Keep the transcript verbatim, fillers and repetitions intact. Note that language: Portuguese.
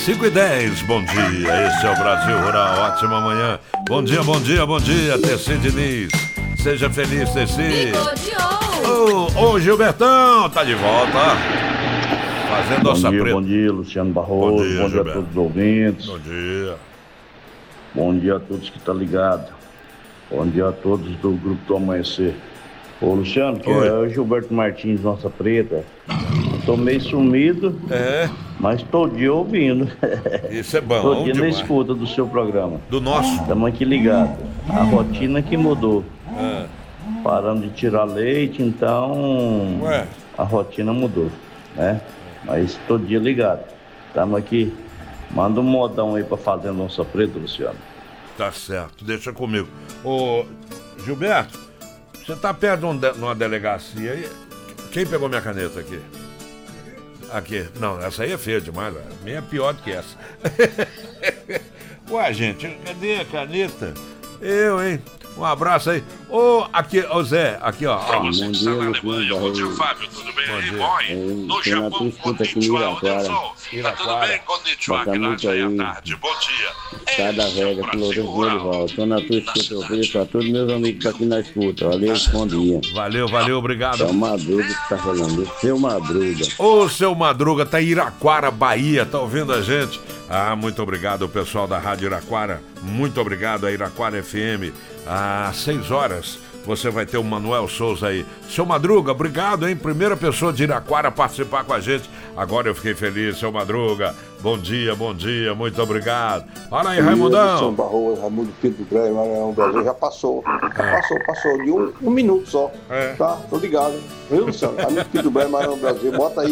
cinco e dez, bom dia, esse é o Brasil Rural, ótima manhã. Bom dia, bom dia, bom dia, Tessi Diniz. Seja feliz, Tessi. Ô, ô, Gilbertão, tá de volta. Fazendo nossa preta. Bom dia, preta. bom dia, Luciano Barroso. Bom dia, bom dia a todos os ouvintes. Bom dia. Bom dia a todos que estão ligados. Bom dia a todos do Grupo do Amanhecer. Ô, Luciano, que Oi. é o Gilberto Martins, nossa preta. Tô meio sumido, É, mas todo dia ouvindo. isso é bom Todo dia na demais. escuta do seu programa. Do nosso. Estamos aqui ligados. A rotina que mudou. É. Parando de tirar leite, então Ué. a rotina mudou, né? Mas todo dia ligado. Estamos aqui. Manda um modão aí pra fazer nossa preta, Luciano. Tá certo, deixa comigo. Ô, Gilberto, você tá perto de um de- numa delegacia aí? Quem pegou minha caneta aqui? Aqui. Não, essa aí é feia demais. A minha é pior do que essa. Ué, gente, cadê a caneta? Eu, hein? Um abraço aí. Ô, aqui, ô Zé, aqui, ó. ó. Bom dia, Luciano Barroso. Fábio, tudo bem Bom aí, É, boy? tem na tua escuta aqui no Iraquara. Tá tudo bem? Konnichiwa, Bota que lá muito já é aí. tarde. Bom dia. Cada Esse é o velha, Brasil Floresta Rural. Dorival. Tô na tua escuta, eu vejo pra todos meus amigos que estão aqui na escuta. Valeu, bom dia. Valeu, valeu, obrigado. É o Madruga que tá falando. Seu Madruga. Ô, seu Madruga, tá em Iraquara, Bahia, tá ouvindo a gente? Ah, muito obrigado, pessoal da Rádio Iraquara. Muito obrigado, a Iraquara F M. Às seis horas, você vai ter o Manuel Souza aí. Seu Madruga, obrigado, hein? Primeira pessoa de Iraquara a participar com a gente. Agora eu fiquei feliz, seu Madruga. Bom dia, bom dia, muito obrigado. Fala aí, São Raimundão. Barroso, Raimundo Pinto do Grêmio, Maranhão, Brasil, já passou. Já passou, passou de um, um minuto só. É. Tá? Tô ligado. Viu, Luciano? Raimundo Pinto do Grêmio, Maranhão, Brasil. Bota aí.